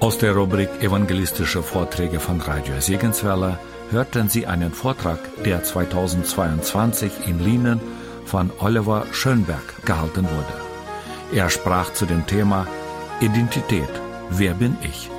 Aus der Rubrik Evangelistische Vorträge von Radio Segenswelle hörten Sie einen Vortrag, der 2022 in Lienen von Oliver Schönberg gehalten wurde. Er sprach zu dem Thema Identität. Wer bin ich?